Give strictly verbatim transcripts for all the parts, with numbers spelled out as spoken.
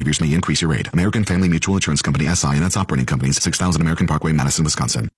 behaviors may increase your rate. American Family Mutual Insurance Company, S I and its operating companies, six thousand American Parkway, Madison, Wisconsin.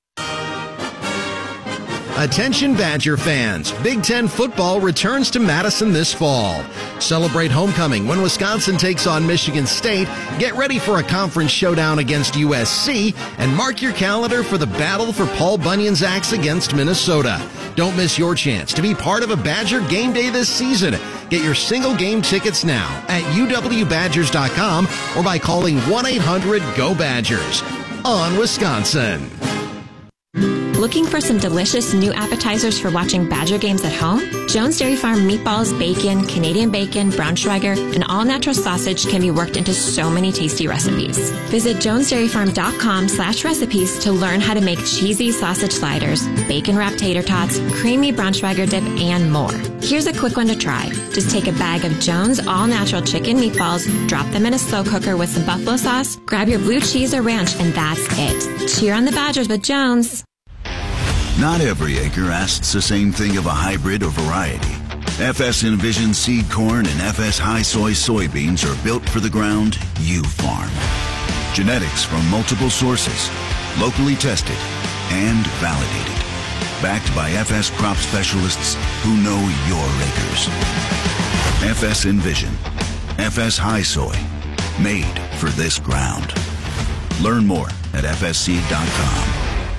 Attention Badger fans, Big Ten football returns to Madison this fall. Celebrate homecoming when Wisconsin takes on Michigan State, get ready for a conference showdown against U S C, and mark your calendar for the battle for Paul Bunyan's axe against Minnesota. Don't miss your chance to be part of a Badger game day this season. Get your single game tickets now at U W Badgers dot com or by calling one eight hundred go Badgers. On Wisconsin. Looking for some delicious new appetizers for watching Badger games at home? Jones Dairy Farm meatballs, bacon, Canadian bacon, Braunschweiger, and all-natural sausage can be worked into so many tasty recipes. Visit jones dairy farm dot com slash recipes to learn how to make cheesy sausage sliders, bacon-wrapped tater tots, creamy Braunschweiger dip, and more. Here's a quick one to try. Just take a bag of Jones all-natural chicken meatballs, drop them in a slow cooker with some buffalo sauce, grab your blue cheese or ranch, and that's it. Cheer on the Badgers with Jones. Not every acre asks the same thing of a hybrid or variety. F S Envision seed corn and F S High Soy soybeans are built for the ground you farm. Genetics from multiple sources, locally tested and validated. Backed by F S crop specialists who know your acres. F S Envision, F S High Soy, made for this ground. Learn more at F S seed dot com.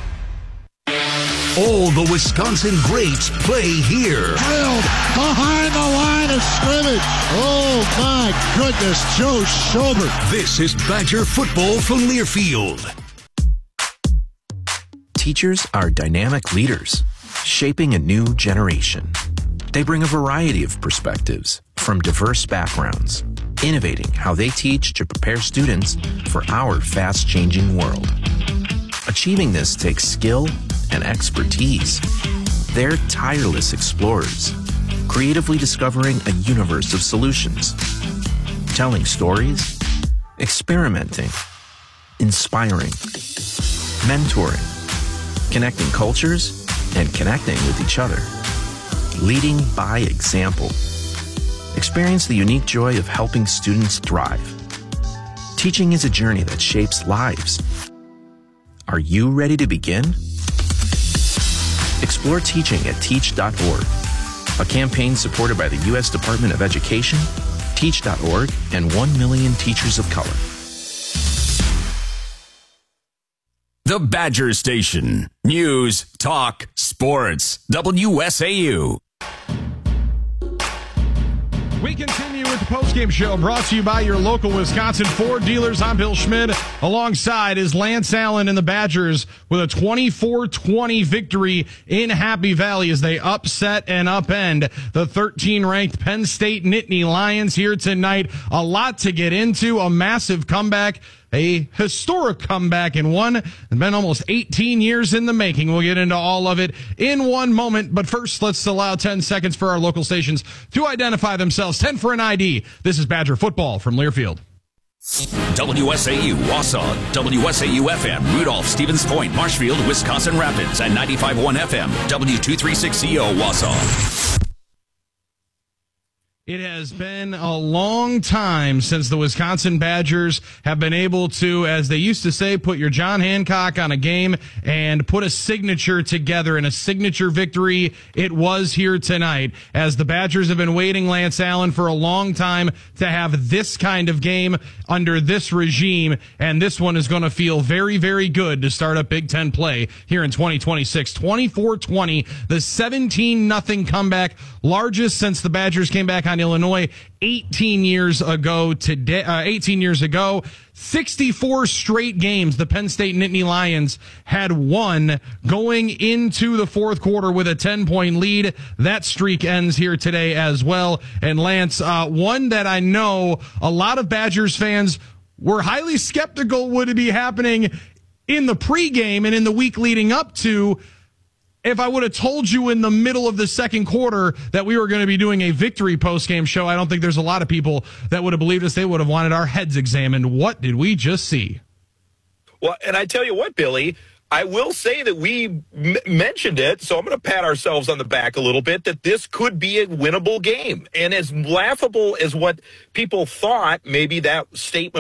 All the Wisconsin greats play here. Drilled behind the line of scrimmage. Oh, my goodness, Joe Schobert. This is Badger football from Learfield. Teachers are dynamic leaders, shaping a new generation. They bring a variety of perspectives from diverse backgrounds, innovating how they teach to prepare students for our fast-changing world. Achieving this takes skill and expertise. They're tireless explorers, creatively discovering a universe of solutions, telling stories, experimenting, inspiring, mentoring, connecting cultures, and connecting with each other, leading by example. Experience the unique joy of helping students thrive. Teaching is a journey that shapes lives. Are you ready to begin? Explore teaching at teach dot org, a campaign supported by the U S Department of Education, teach dot org, and one million teachers of color. The Badger Station. News, talk, sports. W S A U. We continue with the postgame show brought to you by your local Wisconsin Ford dealers. I'm Bill Schmidt. Alongside is Lance Allen and the Badgers with a twenty-four twenty victory in Happy Valley as they upset and upend the thirteen-ranked Penn State Nittany Lions here tonight. A lot to get into, a massive comeback. A historic comeback in one. It's been almost eighteen years in the making. We'll get into all of it in one moment. But first, let's allow ten seconds for our local stations to identify themselves. ten for an I D. This is Badger football from Learfield. W S A U, Wausau, W S A U F M, Rudolph, Stevens Point, Marshfield, Wisconsin Rapids, and ninety-five point one F M, W two thirty-six C O, Wausau. It has been a long time since the Wisconsin Badgers have been able to, as they used to say, put your John Hancock on a game and put a signature together, and a signature victory it was here tonight, as the Badgers have been waiting, Lance Allen, for a long time to have this kind of game under this regime, and this one is going to feel very, very good to start up Big Ten play here in twenty twenty-six. twenty-four twenty, the seventeen nothing comeback, largest since the Badgers came back on Illinois eighteen years ago today, uh, eighteen years ago. sixty-four straight games the Penn State Nittany Lions had won going into the fourth quarter with a ten-point lead. That streak ends here today as well. And Lance, uh, one that I know a lot of Badgers fans were highly skeptical would be happening in the pregame and in the week leading up to. If I would have told you in the middle of the second quarter that we were going to be doing a victory postgame show, I don't think there's a lot of people that would have believed us. They would have wanted our heads examined. What did we just see? Well, and I tell you what, Billy, I will say that we m- mentioned it, so I'm going to pat ourselves on the back a little bit, that this could be a winnable game. And as laughable as what people thought maybe that statement